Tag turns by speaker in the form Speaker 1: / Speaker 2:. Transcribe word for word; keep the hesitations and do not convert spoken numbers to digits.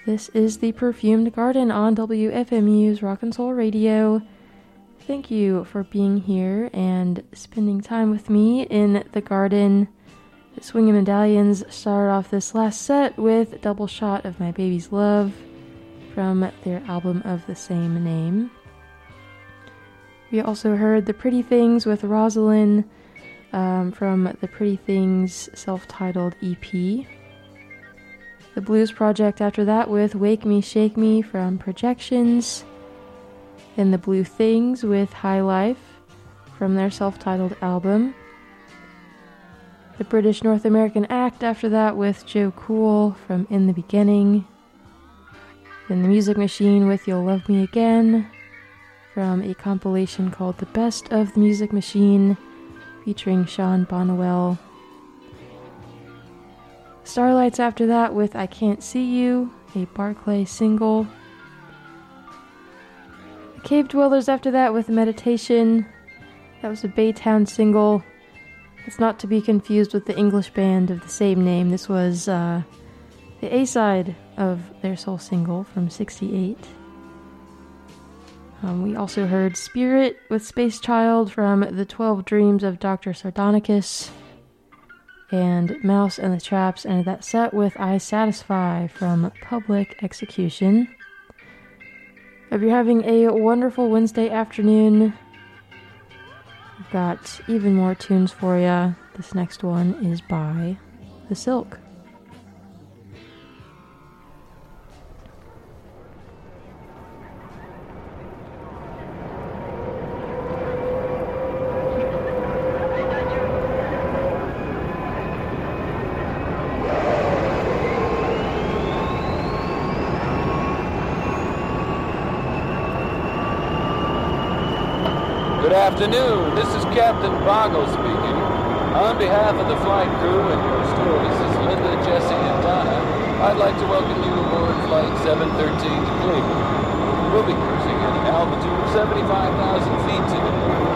Speaker 1: This is the Perfumed Garden on W F M U's Rock and Soul Radio. Thank you for being here and spending time with me in the garden. The Swingin' Medallions started off this last set with a double shot of My Baby's Love from their album of the same name. We also heard The Pretty Things with Rosalind um, from the Pretty Things self-titled E P. The Blues Project after that with Wake Me, Shake Me from Projections. Then The Blue Things with High Life from their self-titled album. The British North American Act after that with Joe Cool from In the Beginning. Then The Music Machine with You'll Love Me Again from a compilation called The Best of the Music Machine featuring Sean Bonnewell. Starlights after that with I Can't See You, a Barclay single. The Cave Dwellers after that with Meditation. That was a Baytown single. It's not to be confused with the English band of the same name. This was uh, the A-side of their soul single from sixty-eight. Um, we also heard Spirit with Space Child from The Twelve Dreams of Doctor Sardonicus. And Mouse and the Traps ended that set with I Satisfy from Public Execution. Hope you're having a wonderful Wednesday afternoon. I've got even more tunes for you. This next one is by The Silk.
Speaker 2: Good afternoon, this is Captain Boggle speaking. On behalf of the flight crew and your stewardesses, Linda, Jesse, and Donna, I'd like to welcome you aboard Flight seven thirteen to Cleveland. We'll be cruising at an altitude of seventy-five thousand feet today.